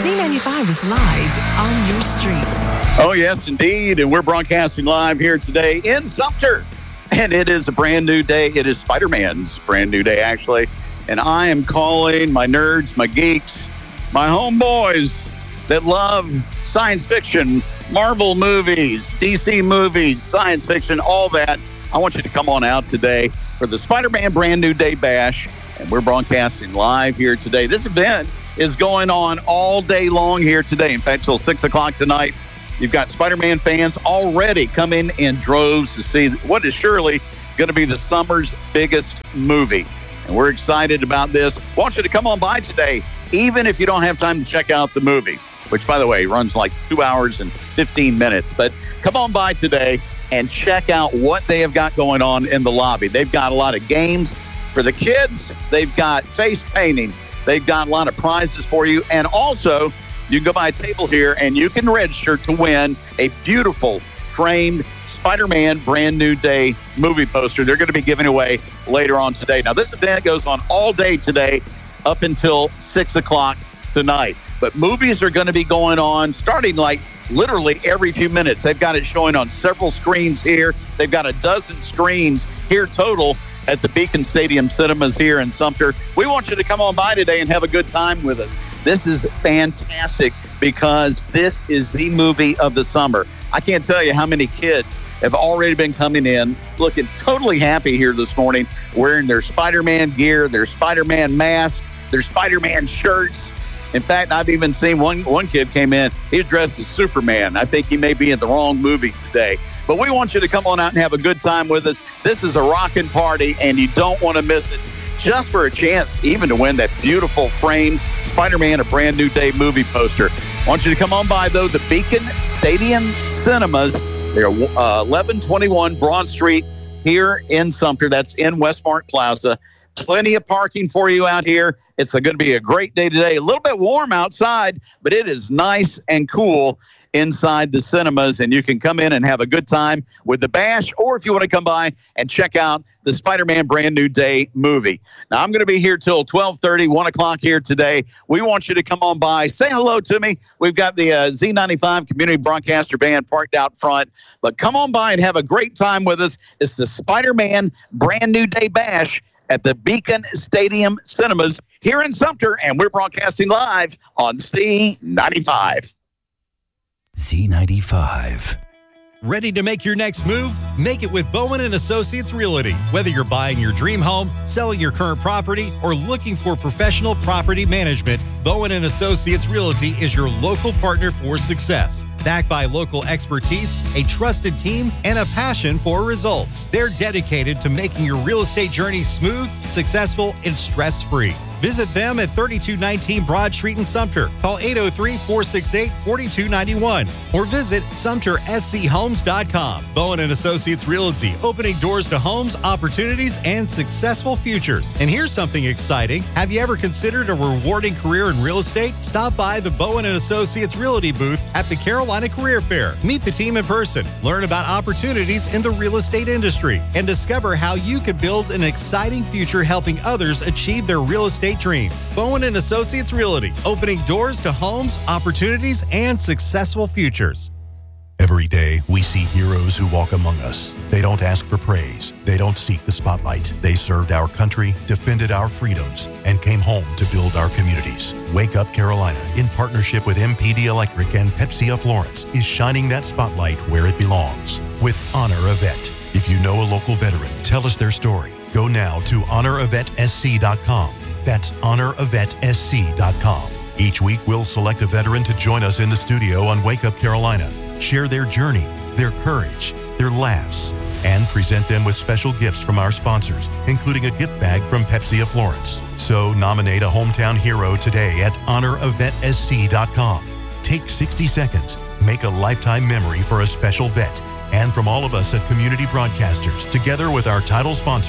Z95 is live on your streets. Oh, yes, indeed. And we're broadcasting live here today in Sumter. And it is a brand new day. It is Spider-Man's brand new day, actually. And I am calling my nerds, my geeks, my homeboys that love science fiction, Marvel movies, DC movies, science fiction, all that. I want you to come on out today for the Spider-Man brand new day bash. And we're broadcasting live here today. This event is going on all day long here today. In fact, till 6 o'clock tonight, you've got Spider-Man fans already coming in droves to see what is surely going to be the summer's biggest movie. And we're excited about this. I want you to come on by today, even if you don't have time to check out the movie, which, by the way, runs like 2 hours and 15 minutes. But come on by today and check out what they have got going on in the lobby. They've got a lot of games for the kids. They've got face painting. They've got a lot of prizes for you. And also, you can go by a table here and you can register to win a beautiful framed Spider-Man brand new day movie poster. They're going to be giving away later on today. Now, this event goes on all day today up until 6 o'clock tonight. But movies are going to be going on starting like literally every few minutes. They've got it showing on several screens here. They've got a dozen screens here total at the Beacon Stadium Cinemas here in Sumter. We want you to come on by today and have a good time with us. This is fantastic because this is the movie of the summer. I can't tell you how many kids have already been coming in looking totally happy here this morning, wearing their Spider-Man gear, their Spider-Man mask, their Spider-Man shirts. In fact, I've even seen one kid came in, he was dressed as Superman. I think he may be in the wrong movie today. But we want you to come on out and have a good time with us. This is a rockin' party, and you don't want to miss it. Just for a chance even to win that beautiful framed Spider-Man A Brand New Day movie poster. I want you to come on by, though, the Beacon Stadium Cinemas. They're 1121 Broad Street here in Sumter. That's in Westmark Plaza. Plenty of parking for you out here. It's going to be a great day today. A little bit warm outside, but it is nice and cool inside the cinemas, and you can come in and have a good time with the bash, or if you want to come by and check out the Spider-Man Brand New Day movie. Now, I'm going to be here till 12:30, 1 o'clock here today. We want you to come on by. Say hello to me. We've got the Z95 Community Broadcaster Band parked out front, but come on by and have a great time with us. It's the Spider-Man Brand New Day bash at the Beacon Stadium Cinemas here in Sumter, and we're broadcasting live on Z95. Z95. Ready to make your next move? Make it with Bowen & Associates Realty. Whether you're buying your dream home, selling your current property, or looking for professional property management, Bowen & Associates Realty is your local partner for success. Backed by local expertise, a trusted team, and a passion for results. They're dedicated to making your real estate journey smooth, successful, and stress-free. Visit them at 3219 Broad Street in Sumter. Call 803-468-4291 or visit SumterSCHomes.com. Bowen & Associates Realty, opening doors to homes, opportunities, and successful futures. And here's something exciting. Have you ever considered a rewarding career in real estate? Stop by the Bowen & Associates Realty booth at the Carolina Career Fair. Meet the team in person, learn about opportunities in the real estate industry, and discover how you can build an exciting future helping others achieve their real estate dreams. Bowen & Associates Realty, opening doors to homes, opportunities, and successful futures. Every day, we see heroes who walk among us. They don't ask for praise. They don't seek the spotlight. They served our country, defended our freedoms, and came home to build our communities. Wake Up Carolina, in partnership with MPD Electric and Pepsi of Florence, is shining that spotlight where it belongs with Honor a Vet. If you know a local veteran, tell us their story. Go now to honoravetSC.com. That's honoravetSC.com. Each week, we'll select a veteran to join us in the studio on Wake Up Carolina. Share their journey, their courage, their laughs, and present them with special gifts from our sponsors, including a gift bag from Pepsi of Florence. So nominate a hometown hero today at honoravetSC.com. Take 60 seconds. Make a lifetime memory for a special vet. And from all of us at Community Broadcasters, together with our title sponsors,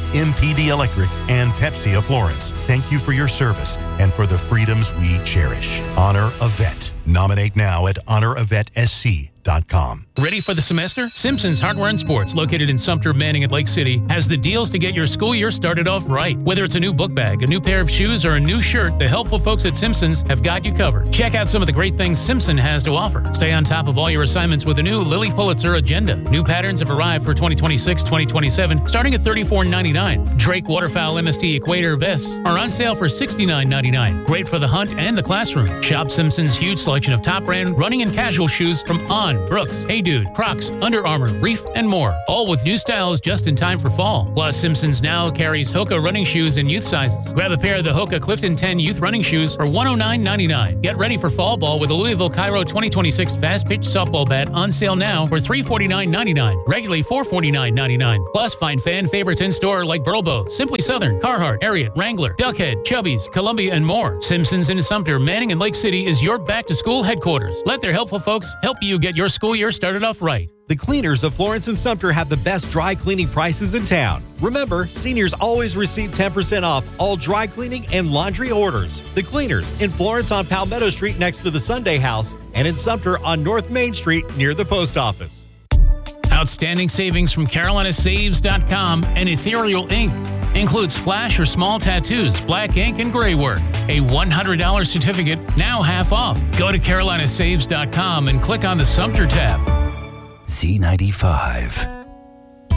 MPD Electric, and Pepsi of Florence, thank you for your service and for the freedoms we cherish. Honor a Vet. Nominate now at honoravetsc.com. Ready for the semester? Simpson's Hardware and Sports, located in Sumter, Manning, and Lake City, has the deals to get your school year started off right. Whether it's a new book bag, a new pair of shoes, or a new shirt, the helpful folks at Simpson's have got you covered. Check out some of the great things Simpson has to offer. Stay on top of all your assignments with a new Lily Pulitzer agenda. New patterns have arrived for 2026-2027, starting at $34.99. Drake Waterfowl MST Equator vests are on sale for $69.99. Great for the hunt and the classroom. Shop Simpson's huge selection of top brand running and casual shoes from On, Brooks, Hey Dude, Crocs, Under Armour, Reef, and more. All with new styles just in time for fall. Plus, Simpson's now carries Hoka running shoes in youth sizes. Grab a pair of the Hoka Clifton 10 youth running shoes for $109.99. Get ready for fall ball with the Louisville Cairo 2026 fast pitch softball bat on sale now for $349.99. Regularly $449.99. Plus, find fan favorites in store like Burlbo, Simply Southern, Carhartt, Ariat, Wrangler, Duckhead, Chubbies, Columbia, and more. Simpson's in Sumter, Manning, and Lake City is your back-to-school headquarters. Let their helpful folks help you get your school year started off right. The Cleaners of Florence and Sumter have the best dry cleaning prices in town. Remember, seniors always receive 10% off all dry cleaning and laundry orders. The Cleaners in Florence on Palmetto Street next to the Sunday House, and in Sumter on North Main Street near the post office. Outstanding savings from CarolinaSaves.com and Ethereal Ink. Includes flash or small tattoos, black ink, and gray work. A $100 certificate, now half off. Go to CarolinaSaves.com and click on the Sumter tab. Z95.